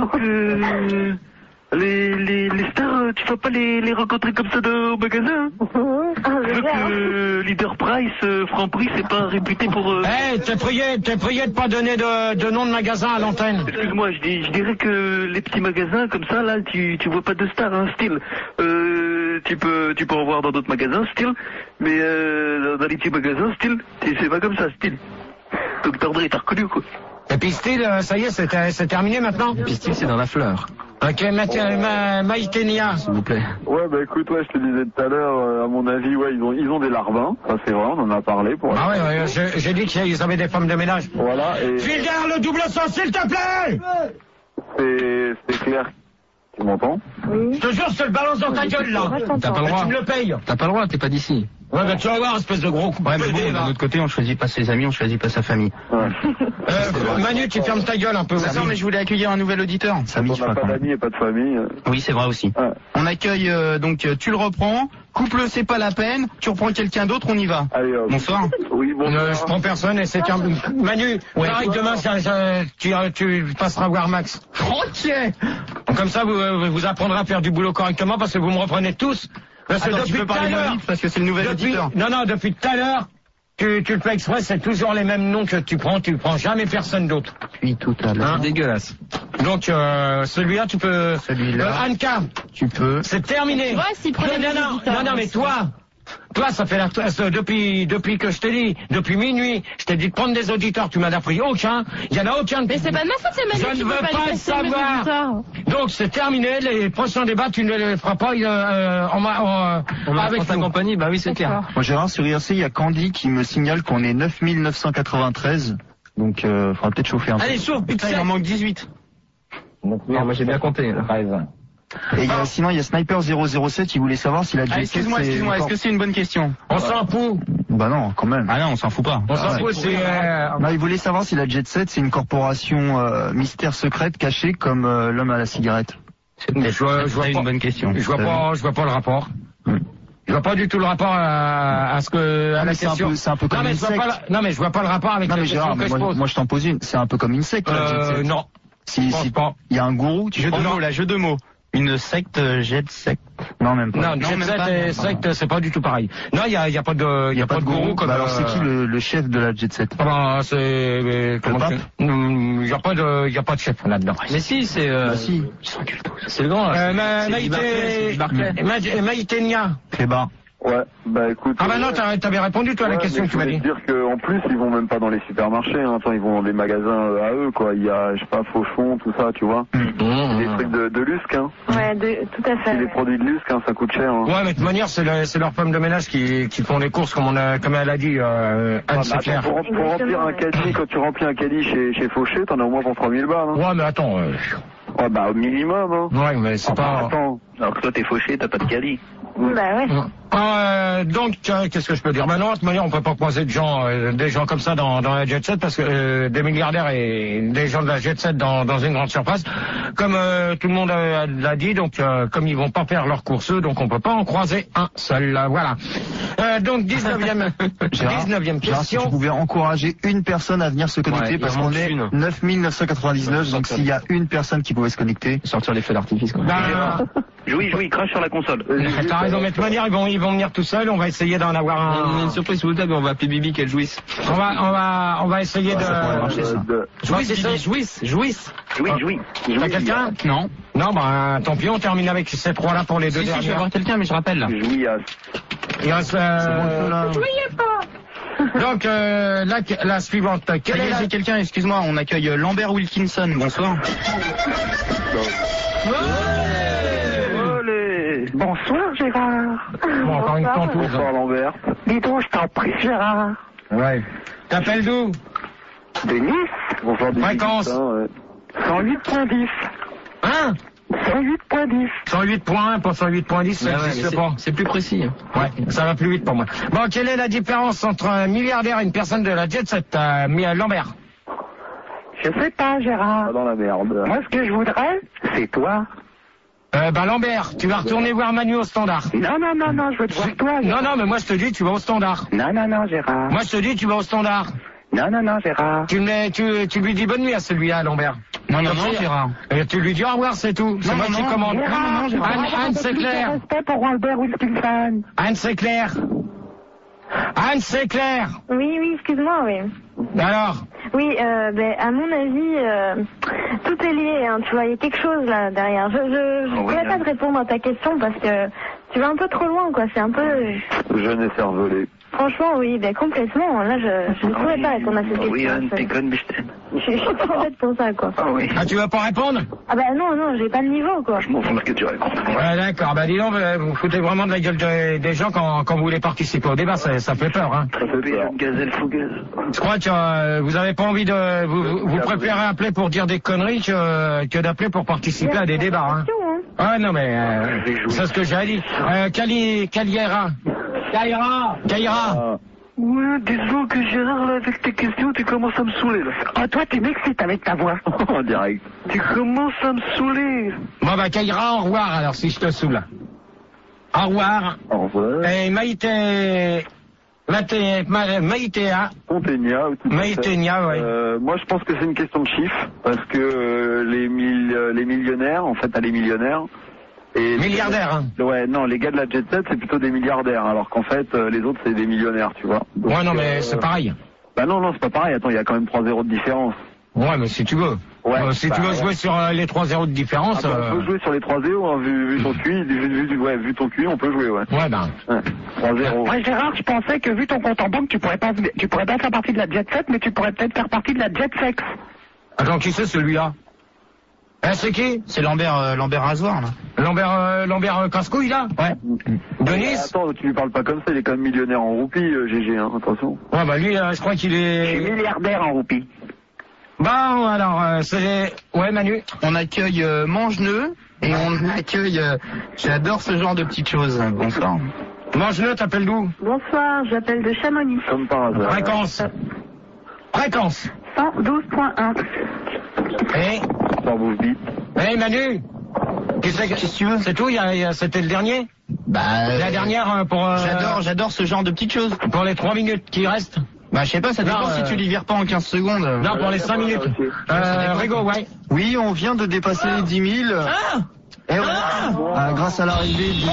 Euh, les, les, les stars, euh, tu vas pas les, les rencontrer comme ça de- au magasin. Hein. Ah, Je je veux veux bien, hein. que Leader Price, euh, Franprix, c'est pas réputé pour... euh, Eh, t'es prié, t'es prié de pas donner de, de nom de magasin à l'antenne. Excuse-moi, je, dis, je dirais que les petits magasins comme ça, là, tu, tu vois pas de stars, hein, style. Euh, tu peux, tu peux en voir dans d'autres magasins, style. Mais euh, dans les petits magasins, style, tu- c'est pas comme ça, style. Docteur Dre, t'as reconnu quoi? Et puis style, euh, ça y est, c'est c'est terminé maintenant. Pistil, c'est dans la fleur. Ok, Mathieu- Ma- Maïtenia. S'il vous plaît. Ouais, bah écoute, ouais, je te disais tout à l'heure, euh, à mon avis, ouais, ils ont, ils ont des larvins. Ça, c'est vrai, on en a parlé pour. Ah ouais, ouais, je- j'ai dit qu'ils avaient des femmes de ménage. Voilà, et File derrière le double sens, s'il te plaît. c'est, c'est clair. Tu m'entends? Oui. Je te jure, je te le balance dans ta gueule, là. Moi, je t'entends. T'as pas le Mais droit. tu me le payes. T'as pas le droit, t'es pas d'ici. Ouais, bah tu vas voir, espèce de gros coup. Ouais, mais bon, d'un autre côté, on choisit pas ses amis, on choisit pas sa famille. Ouais. Euh, Manu, tu fermes ta gueule un peu. Attends, mais je voulais accueillir un nouvel auditeur. Ça On m'y n'a pas pas quand même. d'amis et pas de famille. euh. Oui, c'est vrai aussi. Ouais. On accueille euh, donc euh, tu le reprends, couple c'est pas la peine, tu reprends quelqu'un d'autre, on y va. Allez, hop. Bonsoir. Oui, bon. Euh, je prends personne et c'est terminé. Manu, pareil que demain, ça- ça- tu, tu passeras voir Max. Ok. Comme ça, vous, euh, vous apprendrez à faire du boulot correctement parce que vous me reprenez tous. Parce que Attends, tu depuis peux tout à parler moins l'heure, vite parce que c'est le nouvel depuis, auditeur. non, non, depuis tout à l'heure, tu, tu le fais exprès, c'est toujours les mêmes noms que tu prends, tu prends jamais personne d'autre. Puis tout à l'heure. Hein C'est dégueulasse. Donc, euh, celui-là, tu peux... Celui-là. Euh, Anka, Tu peux. c'est terminé. Tu vois, s'il prenait non, des non, non, auditeurs, non, non, mais toi, toi, ça fait la, ça- depuis, depuis que je t'ai dit, depuis minuit, je t'ai dit de prendre des auditeurs, tu m'en as pris aucun, il y en a aucun. Mais c'est pas de ma faute, c'est Manu Je qui ne veut veux pas pas les le passer, mes savoir. auditeurs. Donc c'est terminé, les prochains débats, tu ne les feras pas euh, euh, en, en, On va avec avec ta nous. compagnie, bah oui, c'est clair. Moi, Gérard, sur I R C, il y a Candy qui me signale qu'on est neuf mille neuf cent quatre-vingt-treize. Donc, euh, faudra peut-être chauffer un peu. Allez, chauffe, Putain, il en manque dix-huit. Non, moi j'ai bien compté. Là. Et il y a- sinon, il y a Sniper zéro zéro sept, il voulait savoir si la Ah, Jet set, excuse-moi, c'est excuse-moi, est-ce encore- que c'est une bonne question? On s'en fout, Bah non, quand même. Ah non, on s'en fout pas. on s'en Ah ouais. fout, c'est... euh, Non, il voulait savoir si la Jet Set, c'est une corporation euh, mystère secrète cachée comme euh, l'homme à la cigarette. C'est Mais je vois- je vois c'est pas- une bonne question. Je vois pas, je vois pas le rapport. Hmm. Je vois pas du tout le rapport à, à ce que, à Ah, la mais c'est un question. peu- c'est un peu non, comme mais une je vois pas secte. le- non, mais je vois pas le rapport avec Non la mais question Gérard, que mais je moi, pose. moi je t'en pose une. C'est un peu comme une secte, la Jet euh, Set. non. Si, Je pense si, pas. il y a un gourou, tu Jeu de crois? mots, là, jeu de mots. Une secte, euh, jet secte. Non, même pas. Non, Non, jet même set pas, et non, secte, c'est pas du tout pareil. Non, il y a, il y a pas de, il y a pas de gourou comme. Bah alors c'est euh, qui le, le chef de la jet set? Ah ben, c'est, euh, comment pape c'est- il y a pas de, il y a pas de chef là-dedans. Mais si, c'est. Euh, Bah si. C'est le grand. là. Euh, C'est- Ma- c'est Guy Barclay, c'est Guy Barclay. Maïté, Ma- Maïté Nia. Clébar. Ouais, bah écoute. Ah bah non, ouais. t'as- t'avais répondu toi à la Ouais, question mais que tu m'as je voulais dit. te dire qu'en plus, ils vont même pas dans les supermarchés, hein. Attends, ils vont dans des magasins euh, à eux, quoi. Il y a, je sais pas, Fauchon, tout ça, tu vois. Des trucs de, de Lusque, hein. Ouais, de, tout à fait. C'est des ouais. produits de Lusque, hein, ça coûte cher, hein. Ouais, mais de toute manière, c'est le- c'est leurs femmes de ménage qui, qui font les courses, comme on a, comme elle a dit, euh, Ah, Anne bah, Sinclair. attends, pour, pour remplir un caddie, quand tu remplis un caddie chez, chez Fauché, t'en as au moins pour trois mille balles, hein. Ouais, mais attends, euh, Ouais, bah, au minimum, hein. ouais, mais c'est pas. Attends. Alors que toi, t'es fauché, t'as pas de caddie. Bah ouais. Euh, donc, euh, qu'est-ce que je peux dire? Maintenant, de toute manière, on peut pas croiser de gens, euh, des gens comme ça dans, dans la jet set parce que euh, des milliardaires et des gens de la jet set dans, dans une grande surface, comme euh, tout le monde euh, l'a dit, donc euh, comme ils vont pas faire leurs courses, eux, donc on peut pas en croiser un seul. euh, voilà. Euh, donc dix-neuvième, Gérard, dix-neuvième Gérard, si question. tu pouvais encourager une personne à venir se connecter Ouais, parce il en qu'on manque est une. neuf mille neuf cent quatre-vingt-dix-neuf, donc s'il y a une personne qui pouvait se connecter. Sortir les feux d'artifice, quoi. Ben, Jouis, jouis, crache sur la console. t'as raison, mais de toute manière, ils vont, ils vont venir tout seuls. On va essayer d'en avoir On a un. une surprise sous le table, on va appeler Bibi qu'elle jouisse. On va, on va, on va essayer de. ça pourrait marcher, ça. De- Jouisse, Bibi, jouisse, jouisse. Jouis, jouis. T'as quelqu'un? Non. Non, bah tant pis, on termine avec ces trois-là pour les deux Si, si, je vais dernières. voir quelqu'un, mais je rappelle là. Jouis à... Il reste. euh, Donc euh, la, la suivante. Quelle est Allez, la... j'ai quelqu'un, excuse-moi, on accueille euh, Lambert Wilkinson, bonsoir. Allez. Bonsoir Gérard. Bon, encore une pantouse. Bonsoir Lambert. Dis donc, je t'en prie Gérard. Ouais. T'appelles d'où? De Nice, Bonsoir Bibi. Fréquence. Putain, ouais. cent huit point dix. Hein? cent huit point dix. cent huit point un pour cent huit point dix, ça Ouais, ouais, n'existe mais pas. c'est- C'est plus précis. Ouais, ça va plus vite pour moi. Bon, quelle est la différence entre un milliardaire et une personne de la jet set, euh, Mi- Lambert? Je sais pas Gérard. Pas dans la merde. Moi ce que je voudrais, c'est toi. Euh, bah Lambert, tu vas retourner voir Manu au standard. Non, non, non, non, je veux te voir toi. Non, non, mais moi je te dis, tu vas au standard. Non, non, non Gérard. Moi je te dis, tu vas au standard. Non, non, non Gérard. Tu, me mets- tu, tu lui dis bonne nuit à celui-là, Lambert. Non, non, Comme non, ça, Gérard. Et tu lui dis au revoir, c'est tout. C'est Non, moi non, qui non, commande. Gérard, non, non, Gérard. Anne, Anne, c'est clair. Respect pour Albert Wilkinson. Anne, c'est clair. Anne, c'est clair. Oui, oui, excuse-moi, oui. Alors, Oui, euh, ben, à mon avis, euh, tout est lié, hein, tu vois, il y a quelque chose là derrière. Je je, je Oh, oui, pourrais hein. pas te répondre à ta question parce que tu vas un peu trop loin, quoi, c'est un peu... Jeune et cervelé. Franchement, oui, ben complètement, là, je, je ne pourrais pas répondre à cette Ah oui, question. Anne, je, t'es conne, mais je t'aime. je, je suis trop bête pour ça, quoi. Ah oui. ah, tu vas pas répondre? Ah bah non, non, j'ai pas le niveau, quoi. Je m'en fous de ce que tu racontes. Ouais, d'accord. Bah dis donc, euh, vous foutez vraiment de la gueule de- des gens quand, quand vous voulez participer au débat, ça, ça fait peur, hein. Ça fait peur. Une gazelle fougueuse. Je crois que euh, vous avez pas envie de... Vous, vous, vous préférez appeler pour dire des conneries que, que d'appeler pour participer à des débats, hein. Attention, hein. Ah non, mais euh, c'est ce que j'ai dit. Euh, Cali, Caliera. Caïra. Caïra. Ah. Ouais, disons que Gérard, là, avec tes questions, tu commences à me saouler, là. Oh, toi, tu m'excites avec ta voix. En direct. Tu commences à me saouler. Bon bah Caïra, au revoir alors si je te saoule. Au revoir. Au revoir. Et Maïté... Maïté... Ma- Maïtéa. Conténia. tout à fait. Maïténia, ouais. Euh, moi, je pense que c'est une question de chiffres, parce que euh, les, mille, euh, les millionnaires, en fait, elle est millionnaire. Et Milliardaire, hein. Ouais, non, les gars de la jet set, c'est plutôt des milliardaires, alors qu'en fait, euh, les autres, c'est des millionnaires, tu vois. Donc, Ouais, non, mais euh, c'est pareil. Bah non, non, c'est pas pareil. Attends, il y a quand même trois zéros de différence. Ouais, mais si tu veux. Ouais, Euh, si bah, tu veux ouais. jouer sur euh, les trois zéros de différence... Ah, bah, euh, on peut jouer sur les trois zéros, hein, vu, vu ton Q I, vu, vu, vu- ouais, vu ton Q I, on peut jouer, ouais. Ouais, ben... ouais. trois zéro. Moi Gérard, je pensais que vu ton compte en banque, tu pourrais pas, tu pourrais pas faire partie de la jet set, mais tu pourrais peut-être faire partie de la jet sex. Attends, qui c'est celui-là? Eh, c'est qui? C'est Lambert, euh, Lambert Rasoir, là. Lambert, euh, Lambert euh, Casse-Couille, là? Ouais. Denis? Attends, tu lui parles pas comme ça, il est quand même millionnaire en roupies, euh, G G, hein, attention. Ouais, bah lui, euh, je crois qu'il Je suis est... milliardaire en roupie. Bon, alors, euh, c'est... Ouais, Manu? On accueille euh, Mangeneux et on accueille... euh, J'adore ce genre de petites choses. Bonsoir. Mange-le, t'appelles d'où? Bonsoir, j'appelle de Chamonix. Comme par hasard. Fréquence. Fréquence. cent douze point un. Eh, Par bouffe bite. eh, Manu? Qu'est-ce que qu'est-ce que tu veux? C'est tout? Il y a- il y a- C'était le dernier? Bah, La dernière euh, pour... euh, J'adore, j'adore ce genre de petites choses. Pour les trois minutes qui restent? Bah, je sais pas, ça dépend Non, si euh, tu les vires pas en quinze secondes. Non, pour les cinq minutes. Euh, Rigo, ouais. Oui, on vient de dépasser les dix mille. Ah Et ouais, ah, grâce à l'arrivée du, du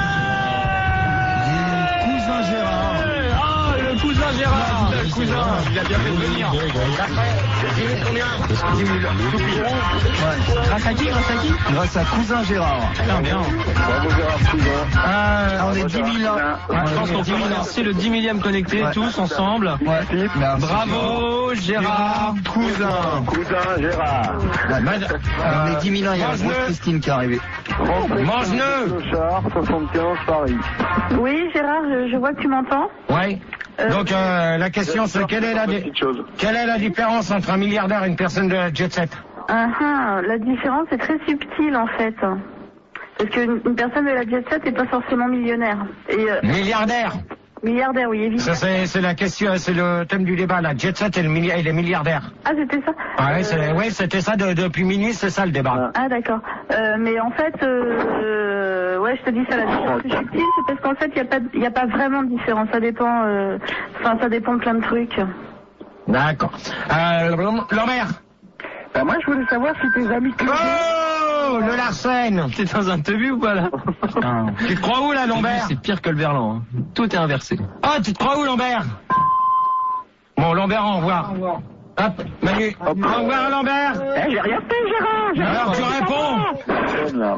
cousin Gérard. Ah, le cousin Gérard. Le cousin, il a bien fait de venir. dix mille combien dix mille. Ouais. Grâce à qui, grâce à qui? Grâce à cousin Gérard. Putain, bien. Bravo Gérard, cousin. Euh, on est dix mille là. Je pense qu'on peut remercier le dix millième connecté, Ouais. tous ensemble. Ouais. Merci. bravo, Gérard, cousin. Cousin Gérard. Ouais. On est dix mille, il y a la grosse Christine qui est arrivée. Mange-le. Clochard, soixante-quinze, Paris. Oui, Gérard, je, je vois que tu m'entends. Ouais. Euh, Donc euh, la question c'est quelle est la di- Petite chose. quelle est la différence entre un milliardaire et une personne de jet set? Ah, ah, la différence est très subtile en fait. Parce qu'une une personne de la jet set n'est pas forcément millionnaire. Et euh, Milliardaire. milliardaire, oui, évidemment. Ça c'est c'est la question, c'est le thème du débat. La jet set et, le milli- et les milliardaires. Ah, c'était ça. Ah ouais, Euh, c'est- ouais, c'était ça de- depuis minuit, c'est ça le débat. Ah, d'accord. Euh, mais en fait, euh, euh, ouais, je te dis ça, la différence est subtile, c'est parce qu'en fait, il n'y a pas, il y a pas vraiment de différence. Ça dépend, euh, enfin, ça dépend de plein de trucs. D'accord. Euh, Lambert. Bah, moi, je voulais savoir si tes amis Oh, le Larsen. T'es dans un tebu ou pas là? Tu te crois où là, Lambert? C'est pire que le Berlan. Hein. Tout est inversé. Ah, tu te crois où, Lambert? Bon, Lambert, au revoir. Hop, Manu. Au revoir, Lambert. Eh, j'ai rien fait, Gérard. J'ai Alors, tu réponds.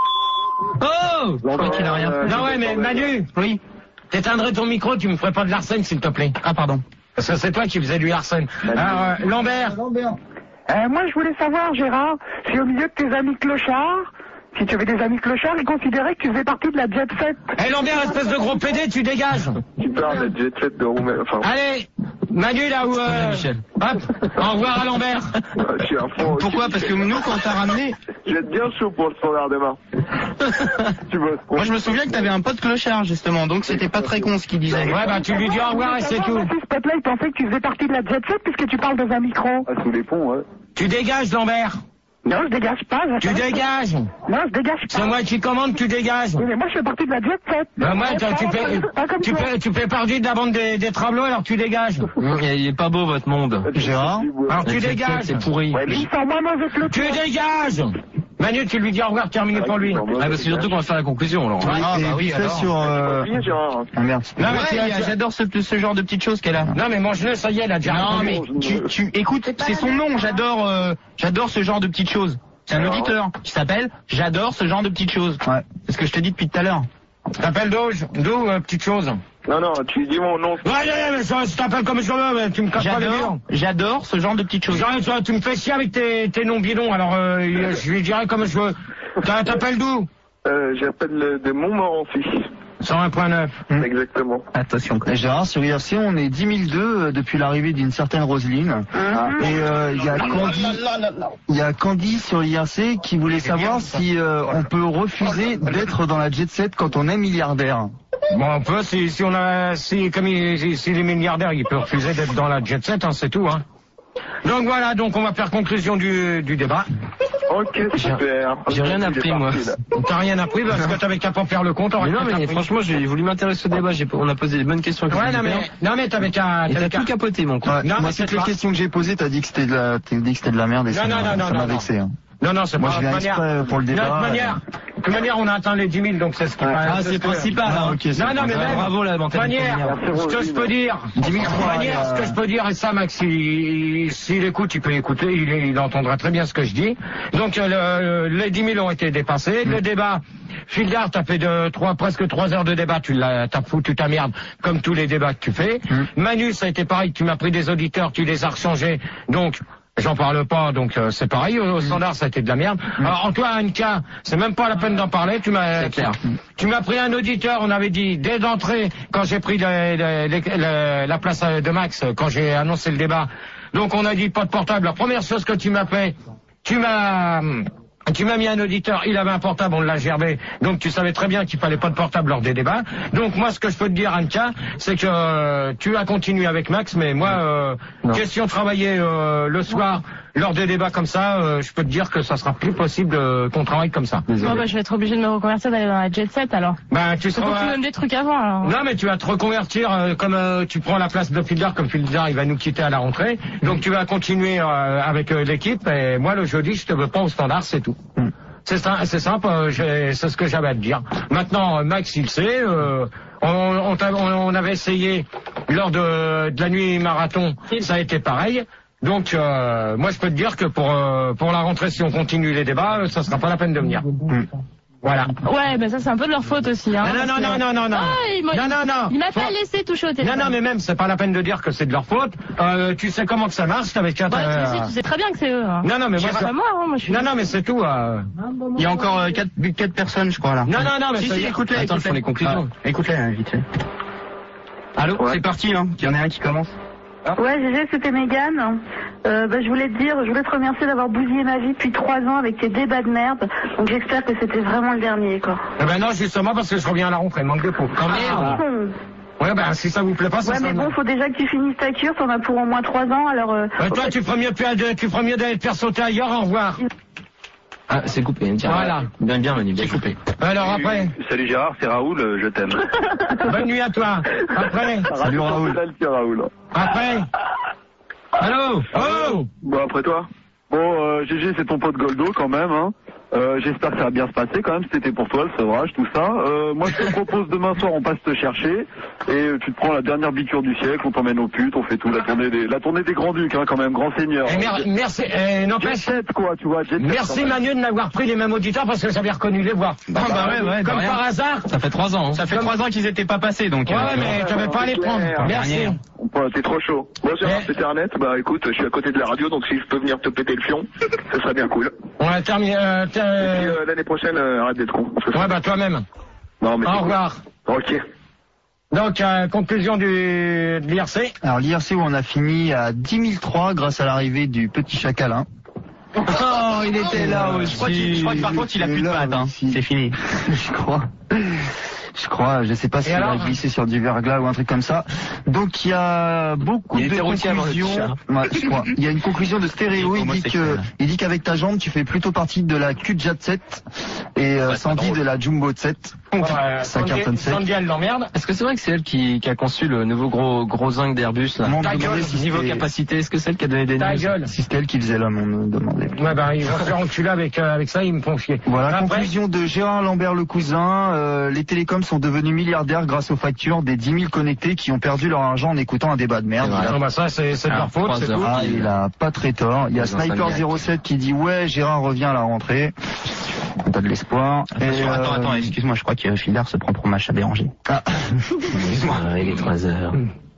Oh! Je crois qu'il a rien fait. Non, ouais, mais Manu. Oui. T'éteindrais ton micro, tu me ferais pas de Larsen, s'il te plaît. Ah, pardon. Parce que c'est toi qui faisais du Larsen. Alors, euh, Lambert. Euh, moi, je voulais savoir, Gérard, si au milieu de tes amis clochards, si tu avais des amis clochards, ils considéraient que tu faisais partie de la jet set. Eh, Lambert, espèce de gros pédé, tu dégages. Tu parles de jet set de Roumaine. Enfin, Allez, Manu, là où... Euh... Michel. Hop, au revoir à Lambert. je suis un fond. Pourquoi? Parce que nous, quand t'as ramené, Je vais être bien chaud pour le standard demain. Tu bosses. moi je me souviens que t'avais un pote clochard justement, donc c'était pas très con ce qu'il disait. Ouais, bah tu lui dis au revoir et c'est tout. Si ce pote-là, il pensait que tu faisais partie de la jet set puisque tu parles dans un micro. Ah, sous les ponts, ouais. Tu dégages, Lambert. Non, je dégage pas. Tu j'attends. dégages. Non, je dégage pas. C'est moi qui commande, tu dégages. Oui, mais moi, je fais partie de la jet set. Bah moi, Pas tu comme- fais, pas comme tu toi. fais, tu fais partie de la bande des, des Travelots, alors tu dégages. Hum, Il est pas beau votre monde. Gérard. Alors tu Le jet set, dégages. C'est pourri. Il me sent moins mauvais que le Tu tien. dégages. Manu, tu lui dis au revoir, terminé pour lui. Ah, bah, c'est surtout qu'on va faire la conclusion alors. Oui, Ah, et bah oui, vite fait alors. sur... Euh... Bien, Gérard. Ah, merde. Non, mais Ouais, tu- il y a- j'adore ce, ce genre de petites choses qu'elle a. Non, mais mange-le, ça y est, elle a déjà Non, répondu. mais tu, tu écoute, c'est son nom, j'adore euh, j'adore ce genre de petites choses. C'est un auditeur qui s'appelle J'adore ce genre de petites choses. Ouais. C'est ce que je te dis depuis tout à l'heure. T'appelles d'où, d'où, euh, petite chose. Non, non, tu dis mon nom. Ouais, ouais, ouais, mais ça, je t'appelle comme je veux, mais tu me casses pas les J'adore, bidons. j'adore ce genre de petites choses. Genre, tu, tu me fais chier avec tes, tes noms bidons, alors euh, je lui dirai comme je veux. T'as- T'appelles d'où? Euh, j'appelle de Montmorency. cent un point neuf. Exactement. Attention. Et Gérard, sur I R C, on est dix mille deux euh, depuis l'arrivée d'une certaine Roselyne. Et euh, il y a Candy, il y a Candy sur I R C qui voulait savoir si euh, on peut refuser d'être dans la jet set quand on est milliardaire. Bon, on peut, si, si on a, si, comme il, si, si les milliardaires, ils peuvent refuser d'être dans la jet set, hein, c'est tout, hein. Donc voilà, donc on va faire conclusion du, du débat. Ok, super. J'ai rien appris moi. T'as rien appris parce que t'avais qu'à pas faire le compte. Mais t'aurais non, tout mais appris. franchement, j'ai voulu m'intéresser au débat. J'ai- On a posé des bonnes questions. avec Ouais, les non mais, experts. non mais t'avais qu'à, Et t'avais t'as qu'à. tout capoté, mon con. Ouais. Non, mais Moi, c'est toutes les pas- questions que j'ai posées, t'as dit que c'était de la, t'as dit que c'était de la merde et Non, ça non, m'a- non, ça non, m'a non. vexé. hein. Non, non, c'est Moi, pas je de viens toute manière. exprès pour le De toute débat. manière, de toute manière, on a atteint les dix mille, donc c'est ce qui Ah, c'est principal. Ah, hein. ok, c'est Non, non, mais bon. même. Bravo la De toute mentalité. manière, ce que je peux dire, dix mille de trois, toute manière, euh, ce que je peux dire, et ça, Max, il- s'il écoute, il peut écouter, il, il entendra très bien ce que je dis. Donc, euh, le- les dix mille ont été dépassés. Le débat, Fildard, t'as fait de trois, presque trois heures de débat, tu l'as, t'as foutu ta merde, comme tous les débats que tu fais. Manu, ça a été pareil, tu m'as pris des auditeurs, tu les as rechangés, donc, j'en parle pas, donc euh, c'est pareil. Au, au standard, ça a été de la merde. Alors, Antoine, Anka, c'est même pas la peine d'en parler. Tu m'as, C'est clair. tu m'as pris un auditeur. On avait dit dès d'entrée quand j'ai pris le- le- le- le- la place de Max, quand j'ai annoncé le débat. Donc, on a dit pas de portable. La première chose que tu m'as fait, tu m'as Tu m'as mis un auditeur, il avait un portable, on l'a gerbé, donc tu savais très bien qu'il fallait pas de portable lors des débats. Donc moi, ce que je peux te dire, Anka, c'est que euh, tu as continué avec Max, mais moi, euh, question de travailler euh, le soir, lors des débats comme ça, euh, je peux te dire que ça sera plus possible euh, qu'on travaille comme ça. Bon, bah, je vais être obligé de me reconvertir d'aller dans la jet set alors. Ben, tu Faut seras... que tu donnes des trucs avant alors. Non, mais tu vas te reconvertir euh, comme euh, tu prends la place de Fielder, comme Fielder il va nous quitter à la rentrée. Donc tu vas continuer euh, avec euh, l'équipe et moi le jeudi je te veux pas au standard, c'est tout. Mm. C'est ça, c'est simple, euh, c'est ce que j'avais à te dire. Maintenant, Max il sait, euh, on, on, on, on avait essayé lors de, de la nuit marathon, ça a été pareil. Donc euh, moi je peux te dire que pour euh, pour la rentrée si on continue les débats, euh, ça sera pas la peine de venir. Mm. Voilà. Ouais, ben ça c'est un peu de leur faute aussi. Hein, non, non, non, non, non, non, ah, il non, non, non. Il m'a pas laissé toucher au téléphone. Non, non, mais même, c'est pas la peine de dire que c'est de leur faute. Euh, tu sais comment que ça marche avec un... Ouais, euh... tu, sais, tu sais très bien que c'est eux. Hein. Non, non, mais moi... C'est pas moi, hein, moi je suis... Non, non, mais c'est tout. Euh... Il y a encore euh, quatre, quatre personnes, je crois, là. Non, non, non, mais... Si, si, écoute-les, Attends, écoute-les. les conclusions. Ah, écoute-les, hein, vite fait. Allô, ouais. C'est parti, hein. Il y en a un qui commence. Ouais, G G, c'était Mégane. Euh, bah, je voulais te dire, je voulais te remercier d'avoir bousillé ma vie depuis trois ans avec tes débats de merde. Donc j'espère que c'était vraiment le dernier, quoi. Eh ben non, justement, parce que je reviens à la rentrée, manque de peau. Quand merde. Ah, ouais, ben si ça vous plaît pas, ça Ouais, mais bon, faut déjà que tu finisses ta cure, t'en as pour au moins trois ans, alors... Euh, ouais, toi, tu ferais mieux, tu ferais mieux d'aller te faire sauter ailleurs, au revoir. Ah, c'est coupé. Tiens, voilà. Bien, bien, Manu, bien coupé. Alors après. Salut Gérard, c'est Raoul, euh, je t'aime. Bonne nuit à toi. Après. Salut Raoul. Salut Raoul. Après. Allô. Oh. Bon, après toi. Bon, euh, G G, c'est ton pote Goldo quand même, hein. Euh, j'espère que ça va bien se passer quand même, c'était pour toi le sevrage, tout ça. Euh, moi je te propose demain soir on passe te chercher et tu te prends la dernière biture du siècle, on t'emmène aux putes, on fait tout, la tournée des, la tournée des grands ducs hein, quand même, grand seigneur. Eh, mer merci, eh, n'empêche. Jet set, quoi, tu vois, jet set, merci Manu de m'avoir pris les mêmes auditeurs parce que j'avais reconnu les voix. Bah, bah, bah ouais, ouais, comme par hasard. Ça fait trois ans. Hein. Ça fait trois ans qu'ils étaient pas passés donc. Ouais, euh, ouais mais tu n'avais pas à les prendre. Merci. T'es trop chaud. Bon, Gérard, c'est Internet. Bah écoute, je suis à côté de la radio, donc si je peux venir te péter le fion, ça serait bien cool. On a terminé. Euh, Et puis euh, l'année prochaine, euh, arrête d'être con. Ouais, bah toi-même. Non, mais au revoir. Cool. Ok. Donc, euh, conclusion du, de l'I R C. Alors l'I R C où on a fini à dix mille trois grâce à l'arrivée du petit chacalin. Oh, il était là aussi. Je crois, je crois que par contre il a plus de pattes, hein. C'est fini. Je crois. Je crois, je sais pas si il a glissé sur du verglas ou un truc comme ça. Donc il y a beaucoup il de conclusions. Ouais, je crois. Il y a une conclusion de Stéréo. Il dit que, il dit qu'avec ta jambe, tu fais plutôt partie de la Q Jet sept et euh, ouais, Sandy de la Jumbo sept. Ouais, ça cartonne sec. Sandy, elle l'emmerde. Est-ce que c'est vrai que c'est elle qui, qui a conçu le nouveau gros gros zinc d'Airbus là? Ta gueule, si niveau capacité, est-ce que c'est elle qui a donné des Ta news? gueule. Si c'était elle qui faisait l'homme, on me demandait. Ouais bah ils vont se faire enculer avec euh, avec ça, ils me font chier. Voilà, après, conclusion de Gérard Lambert le cousin. Euh, les télécoms sont devenus milliardaires grâce aux factures des dix mille connectés qui ont perdu leur argent en écoutant un débat de merde. Ah, non, bah ça c'est de leur faute, c'est tout. Ah, il a pas très tort. Il y a Sniper zéro sept qui dit ouais, Gérard revient à la rentrée. On a de l'espoir. Attends, attends, attends, excuse-moi, je crois que Fielder se prend pour match à Béranger. Ah. Excuse-moi. Il est trois heures.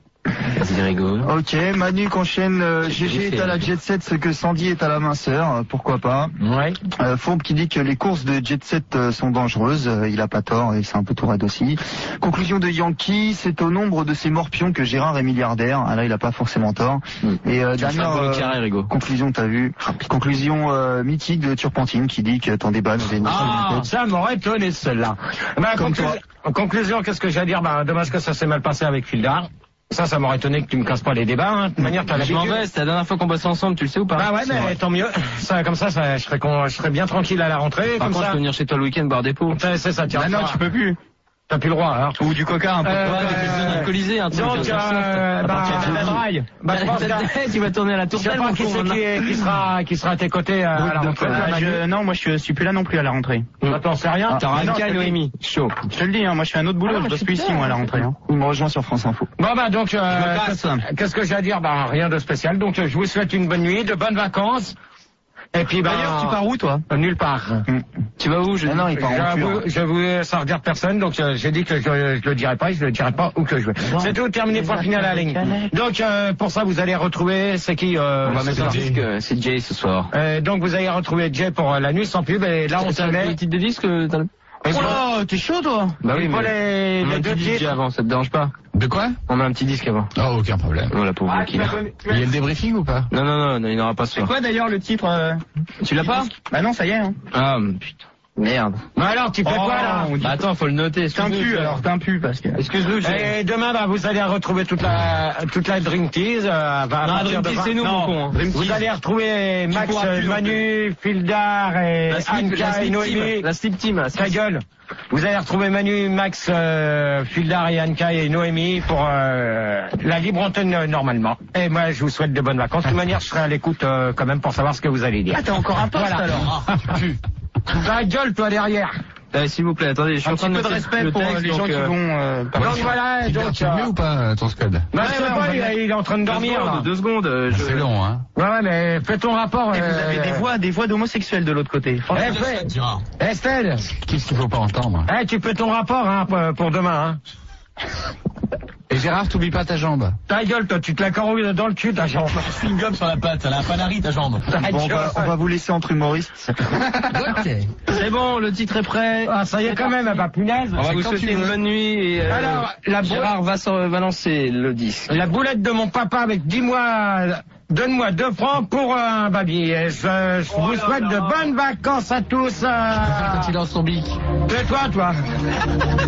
Vas-y, rigole. Ok, Manu qu'enchaîne, euh, G G est à la Jet set, ce que Sandy est à la minceur, euh, pourquoi pas. Ouais. Euh, Fourbe qui dit que les courses de Jet set euh, sont dangereuses, euh, il a pas tort et c'est un peu tout raide aussi. Conclusion de Yankee, c'est au nombre de ces morpions que Gérard est milliardaire. Ah là, il a pas forcément tort. Mmh. Et euh, dernière euh, carré, conclusion, t'as vu. Conclusion euh, mythique de Turpentine qui dit que ton débat nous est Ah, ça m'aurait étonné celle-là. Bah, conclu en conclusion, qu'est-ce que j'ai à dire? Bah, dommage que ça s'est mal passé avec Fielder. Ça, ça m'aurait étonné que tu me casses pas les débats. Hein. De toute manière, t'as l'habitude. Je m'en vais, c'est la dernière fois qu'on bosse ensemble, tu le sais ou pas? Bah ouais, mais tant mieux. Ça, comme ça, ça je serais con, je serais bien tranquille à la rentrée. Par comme contre, ça. je peux venir chez toi le week-end boire des pots. C'est ça, tiens. Ah non, tu peux plus. T'as plus le droit, alors. Ou du coca, un peu. Euh, Ouais, des besoin d'alcoolisé, un truc. Donc, euh, bah, bah, je pense que tu vas tourner à la tour. Je sais pas qui c'est qui, qui sera, qui sera à tes côtés à, à la rentrée. Euh, je, non, moi je suis plus là non plus à la rentrée. Attends, c'est rien. T'auras un cas, Noémie. Chaud. Je te le dis, hein, moi je fais un autre boulot, Ah, je bosse plus ici moi à la rentrée. Hein. Il me rejoint sur France Info. Bon bah donc, euh, qu'est-ce qu'est-ce que j'ai à dire? Bah rien de spécial. Donc je vous souhaite une bonne nuit, de bonnes vacances. Et puis bah. D'ailleurs, tu pars où toi? Nulle part. Mmh. Tu vas où? Je ah non, il part en vous, je vous, ça regarde personne, donc euh, j'ai dit que je, je le dirai pas, et je le dirai pas où que je vais. Bon. C'est tout, terminé, point final à la ligne. Donc euh, pour ça, vous allez retrouver, c'est qui euh, On va mettre un disque, c'est Jay ce soir. Euh, donc vous allez retrouver Jay pour euh, la nuit sans pub, et là on se met. Le titre de disque dans le... Oh là, t'es chaud toi? Bah oui, mais les, les les deux titres avant, ça te dérange pas? De quoi? On met un petit disque avant. Oh, aucun problème. Voilà pour vous qui là. Il y a le débriefing ou pas? Non, non, non, non, il n'y aura pas ce C'est soir. quoi d'ailleurs le titre euh... Tu l'as pas? Bah non, ça y est. Hein. Ah, putain. Merde. Bah alors, tu fais Oh, quoi là? Bah attends, faut le noter. T'es un pu, alors, t'es un pu, Pascal. Excuse-nous, j'ai... Et demain, bah, vous allez retrouver toute la, toute la Dream Tease. Euh, bah, à Non, partir Dream de Tease, vingt. c'est nous, Non, mon con. hein. Dream Vous Tease. allez retrouver Max, pourras plus, Manu, Fildar et La slip, la Anka et slip Noémie. team. La slip team, là. Ta gueule. Vous allez retrouver Manu, Max, euh, Fildar et Anka et Noémie pour euh, la libre antenne euh, normalement. Et moi, je vous souhaite de bonnes vacances. De toute manière, je serai à l'écoute euh, quand même pour savoir ce que vous allez dire. Ah, t'as encore un poste, Voilà. alors. Ah, tu pues. Ta gueule, toi, derrière. Euh, S'il vous plaît, attendez, je suis Un en petit train de peu de noter respect le pour texte, les gens donc, qui euh, vont... euh, Donc voilà, Tu donc... tu le mets ou pas, euh, ton scud? Bah, Ouais, je sais ouais, pas, on va il, mettre- il est en train de dormir, Deux là. secondes, deux secondes. euh, je- C'est long, hein. Ouais, ouais, mais fais ton rapport. Et vous euh, avez des voix, des voix d'homosexuels de l'autre côté. Franchement, Eh, fais- Estelle, Qu'est-ce qu'il faut pas entendre? eh, tu fais ton rapport hein, pour, pour demain. Hein. Et Gérard, t'oublies pas ta jambe. Ta gueule, toi, tu te la corrouilles dans le cul, ta jambe. Swing-up sur la patte, elle a un panari, ta jambe. Ta Bon, on, gueule. va, on va vous laisser entre humoristes. Ok. C'est bon, le titre est prêt. Ah, ça y est quand même, bah punaise. On va vous quand souhaiter tu une veux. bonne nuit et euh, Alors, la Gérard va, s'en- va lancer le disque. La boulette de mon papa avec dix mois, donne-moi deux francs pour un baby. Et je, je vous souhaite de bonnes vacances à tous. Euh... Quand il lance son bic. Tais-toi, toi.